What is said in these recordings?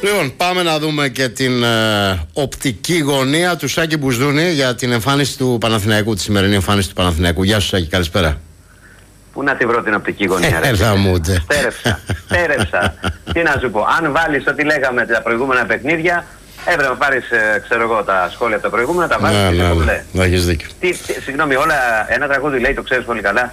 Λοιπόν, πάμε να δούμε και την οπτική γωνία του Σάκη Μπουσδούνη για την εμφάνιση του Παναθηναϊκού, τη σημερινή εμφάνιση του Παναθηναϊκού. Γεια σου, Σάκη, καλησπέρα. Πού να τη βρω την οπτική γωνία, ρε. Στέρεψα. Τι να σου πω, αν βάλεις ό,τι λέγαμε τα προηγούμενα παιχνίδια, έπρεπε να πάρεις, ξέρω εγώ, τα σχόλια από τα προηγούμενα, τα βάζεις και ναι, έχεις δίκιο. Συγγνώμη, ένα τραγούδι λέει, το ξέρεις πολύ καλά,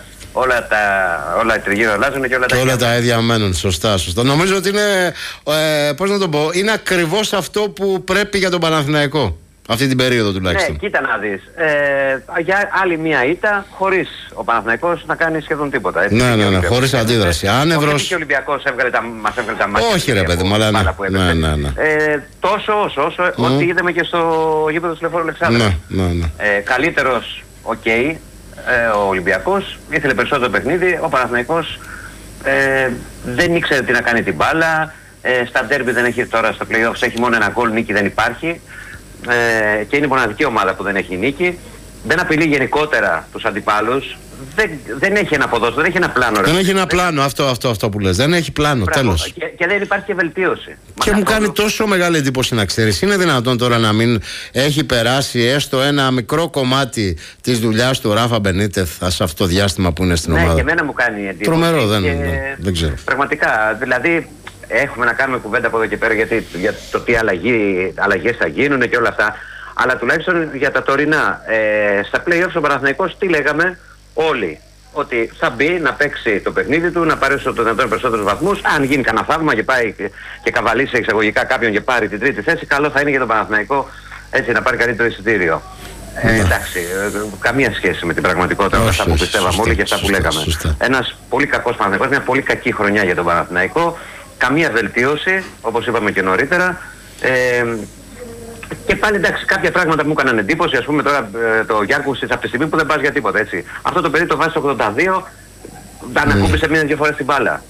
όλα τριγύρω αλλάζουν και όλα τα ίδια μένουν. Σωστά. Νομίζω ότι είναι, πώς να το πω, είναι ακριβώς αυτό που πρέπει για τον Παναθηναϊκό. Αυτή την περίοδο τουλάχιστον. Ναι, κοίτα να δεις. Για άλλη μία ήττα, χωρίς ο Παναθηναϊκός να κάνει σχεδόν τίποτα. Έτσι, ναι, χωρίς αντίδραση. Άνευρος. Όχι και ο Ολυμπιακός μας έβγαλε τα μάτια. Όχι, ρε παιδί μου, αλλά ναι. Τόσο όσο ό,τι είδαμε και στο γήπεδο του Λεωφόρου Αλεξάνδρα. Ναι. Καλύτερος, ο Ολυμπιακός ήθελε περισσότερο παιχνίδι. Ο Παναθηναϊκός δεν ήξερε τι να κάνει την μπάλα. Στα ντέρμπι δεν έχει τώρα, στα play-offs έχει μόνο ένα γκολ, νίκη δεν υπάρχει. Και είναι η μοναδική ομάδα που δεν έχει νίκη. Δεν απειλεί γενικότερα τους αντιπάλους. Δεν έχει ένα ποδόσφαιρο, δεν έχει ένα πλάνο. Δεν έχει ένα πλάνο, αυτό που λες. Δεν έχει πλάνο, τέλος. Και δεν υπάρχει και βελτίωση. Και μου κάνει τόσο μεγάλη εντύπωση να ξέρεις. Είναι δυνατόν τώρα να μην έχει περάσει έστω ένα μικρό κομμάτι της δουλειάς του Ράφα Μπενίτεθ σε αυτό το διάστημα που είναι στην ομάδα? Ναι, και εμένα μου κάνει εντύπωση. Τρομερό, δεν ξέρω. Πραγματικά, δηλαδή έχουμε να κάνουμε κουβέντα από εδώ και πέρα για το τι αλλαγές θα γίνουν και όλα αυτά. Αλλά τουλάχιστον για τα τωρινά, στα play-offs ο Παναθηναϊκός τι λέγαμε όλοι? Ότι θα μπει να παίξει το παιχνίδι του, να πάρει στο δυνατόν περισσότερους βαθμούς. Αν γίνει κανένα θαύμα και πάει και καβαλήσει εξαγωγικά κάποιον και πάρει την τρίτη θέση, καλό θα είναι για τον Παναθηναϊκό έτσι να πάρει καλύτερο εισιτήριο. Εντάξει, καμία σχέση με την πραγματικότητα με αυτά που πιστεύαμε όλοι και αυτά που λέγαμε. Ένας πολύ κακός Παναθηναϊκός, μια πολύ κακή χρονιά για τον Παναθηναϊκό. Καμία βελτίωση, όπως είπαμε και νωρίτερα. Και πάλι εντάξει, κάποια πράγματα μου έκαναν εντύπωση. Ας πούμε τώρα το Γιάρκουσιτς από τη στιγμή που δεν πας για τίποτα, έτσι. Αυτό το παιδί το βάζει στο 82, ανακούμπησε μία-δύο φορές την μπάλα.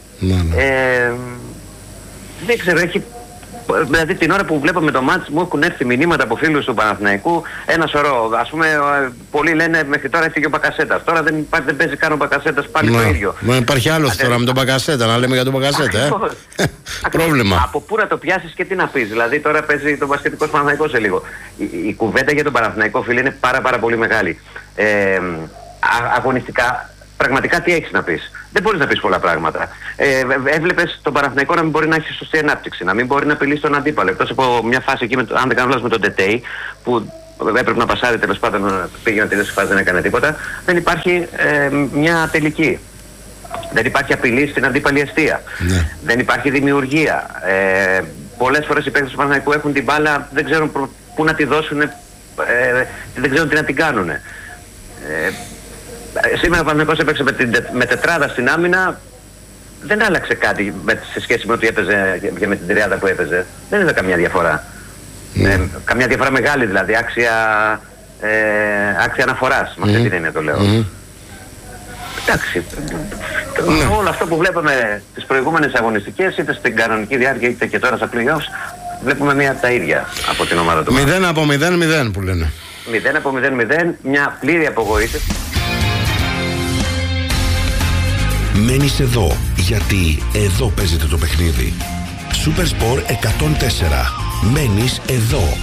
Δεν ξέρω, δηλαδή την ώρα που βλέπαμε το μάτς μου έχουν έρθει μηνύματα από φίλους του Παναθηναϊκού, ένα σωρό. Ας πούμε, πολλοί λένε μέχρι τώρα έφυγε ο Μπακασέτας. Τώρα δεν παίζει καν ο Μπακασέτας, πάλι το ίδιο. Μα υπάρχει άλλο τώρα με τον Μπακασέτα, να λέμε για τον Μπακασέτα. Πρόβλημα. Από πού να το πιάσεις και τι να πεις? Δηλαδή τώρα παίζει το μπασκετικός Παναθηναϊκός σε λίγο. Η κουβέντα για τον Παναθηναϊκό, φίλε, είναι πάρα πολύ μεγάλη. Αγωνιστικά, πραγματικά τι έχεις να πεις? Δεν μπορείς να πεις πολλά πράγματα. Έβλεπες τον Παναθηναϊκό να μην μπορεί να έχει σωστή ανάπτυξη, να μην μπορεί να απειλήσει τον αντίπαλο. Εκτός από μια φάση εκεί, αν δεν κάνω λάθος, με τον Τετέι, που έπρεπε να πασάρει, τέλος πάντων πήγε να τελειώσει φάση, δεν έκανε τίποτα. Δεν υπάρχει μια τελική. Δεν υπάρχει απειλή στην αντίπαλη εστία. Δεν υπάρχει δημιουργία. Πολλές φορές οι παίκτες του Παναθηναϊκού έχουν την μπάλα, δεν ξέρουν πού να τη δώσουν, δεν ξέρουν τι να την κάνουν. Σήμερα ο Παναθηναϊκός έπαιξε με τετράδα στην άμυνα. Δεν άλλαξε κάτι σε σχέση με ό,τι έπαιζε και με την τριάδα που έπαιζε. Δεν είδα καμιά διαφορά. Καμιά διαφορά μεγάλη δηλαδή, άξια αναφοράς. Με αυτή την έννοια το λέω. Εντάξει. Όλο αυτό που βλέπαμε τις προηγούμενες αγωνιστικές, είτε στην κανονική διάρκεια είτε και τώρα στα play-offs, βλέπουμε μία από τα ίδια από την ομάδα του. 0 από 0-0 που λένε. 0 από 0-0, μια πλήρη απογοήτευση. Μένεις εδώ, γιατί εδώ παίζεται το παιχνίδι. Super Sport 104. Μένεις εδώ.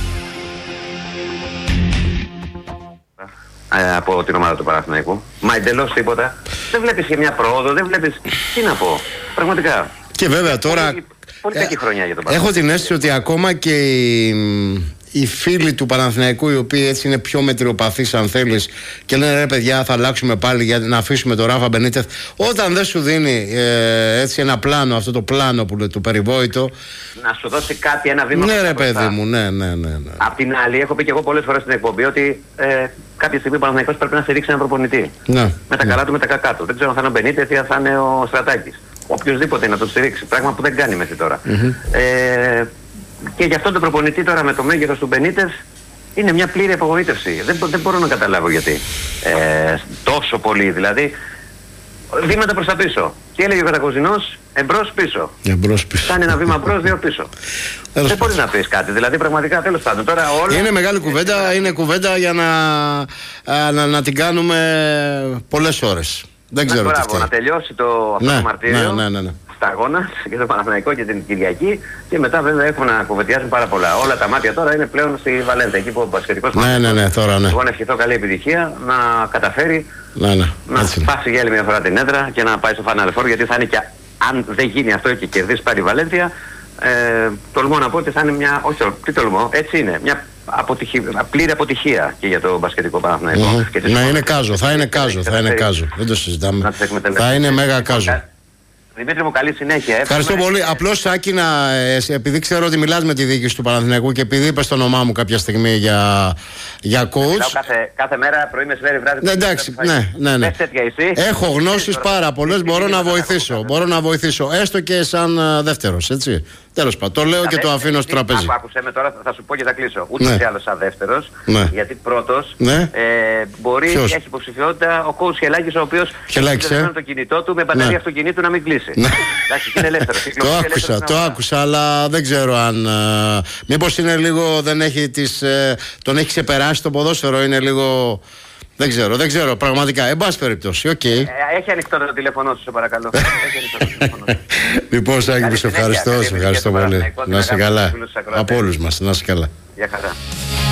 Από την ομάδα του Παναθηναϊκού. Μα εντελώς τίποτα. Δεν βλέπεις και μια πρόοδο, δεν βλέπεις... Τι να πω, πραγματικά. Και βέβαια τώρα... Πολύ κακή χρονιά για τον Παναθηναϊκό. Έχω την αίσθηση ότι ακόμα και οι φίλοι του Παναθηναϊκού, οι οποίοι έτσι είναι πιο μετριοπαθείς αν θέλεις και λένε ρε παιδιά θα αλλάξουμε πάλι για να αφήσουμε τον Ράφα Μπενίτεθ, όταν δεν σου δίνει έτσι ένα πλάνο, αυτό το πλάνο που λέει το περιβόητο, να σου δώσει κάτι, ένα βήμα. Ναι ρε παιδί μου, ναι. Απ' την άλλη έχω πει και εγώ πολλές φορές στην εκπομπή ότι κάποια στιγμή ο Παναθηναϊκός πρέπει να στηρίξει έναν προπονητή. Με τα καλά του, με τα κακά του. Δεν ξέρω αν θα είναι ο Μπενίτεθ ή αν θα είναι ο Στρατάκης. Οποιοςδήποτε να τον στηρίξει, πράγμα που δεν κάνει μέχρι τώρα. Και γι' αυτό το προπονητή τώρα με το μέγεθος του Μπενίτεθ είναι μια πλήρη απογοήτευση. Δεν μπορώ να καταλάβω γιατί. Τόσο πολύ δηλαδή. Βήματα προς τα πίσω. Τι έλεγε ο Κατακοζινός? Εμπρός πίσω. Κάνει ένα βήμα μπρος, δύο πίσω. Δεν μπορείς να πεις κάτι. Δηλαδή πραγματικά τέλος πάντων. Τώρα όλα... Είναι μεγάλη κουβέντα. Είναι κουβέντα για να την κάνουμε πολλές ώρες. Δεν ξέρω τι φταίει. Να τελειώσει αυτό το μαρτύριο. Ναι. σταγόνας για τον Παναθηναϊκό και την Κυριακή. Και μετά βέβαια έχουμε να κουβεντιάζουν πάρα πολλά. Όλα τα μάτια τώρα είναι πλέον στη Βαλέντα, εκεί που ο μπασκετικός τώρα ναι. Εγώ να ευχηθώ καλή επιτυχία, να καταφέρει να σπάσει για άλλη μια φορά την έδρα και να πάει στο Final Four, γιατί θα είναι και, αν δεν γίνει αυτό και κερδίσει πάλι η Βαλένθια, τολμώ να πω ότι θα είναι μια, όχι τι τολμώ, έτσι είναι, μια πλήρη αποτυχία και για το μπασκετικό Παναθηναϊκό. Ναι, είναι κάζο, θα είναι κάζο, δεν το συζητάμε. Θα είναι μέγα κάζο. Δημήτρη μου, καλή συνέχεια. Ευχαριστώ πολύ. Απλώς, Άκη, επειδή ξέρω ότι μιλάς με τη διοίκηση του Παναθηναϊκού και επειδή είπες το όνομά μου κάποια στιγμή για coach. Κάθε μέρα, πρωί, μεσημέρι, βράδυ. Ναι, εντάξει, ναι. Έχω γνώσεις πάρα πολλές, μπορώ να βοηθήσω. Έστω και σαν δεύτερος, έτσι. Τέλος πάντων, το λέω και το αφήνω στο τραπέζι. Άκουσε με τώρα, θα σου πω και θα κλείσω. Ούτε ή άλλως σαν δεύτερος, γιατί πρώτος μπορεί και έχει υποψηφιότητα ο coach Χελάκης, ο οποίος έχει το κινητό του με μπαταρία αυτοκινήτου να μην κλείσει. Εντάξει, είναι ελεύθερος. Το άκουσα, αλλά δεν ξέρω αν. Μήπως είναι λίγο, τον έχει ξεπεράσει το ποδόσφαιρο, είναι λίγο. Δεν ξέρω, πραγματικά. Εν πάση περιπτώσει, οκ. Έχει ανοιχτό το τηλέφωνο σου, σε παρακαλώ. Λοιπόν, Σάκη, σε ευχαριστώ πολύ. Να είσαι καλά. Από όλους μας, να είσαι καλά. Γεια χαρά.